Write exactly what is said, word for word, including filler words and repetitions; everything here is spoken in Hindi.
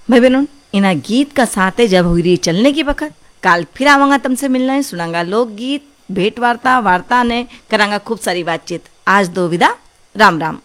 भाई बहनों, इना गीत का साथे जब हुई रही चलने की वक्त काल फिर आवांगा तुमसे मिलना है, सुनांगा लोकगीत, भेंट वार्ता वार्ता ने करांगा खूब सारी बातचीत। आज दो विदा, राम राम।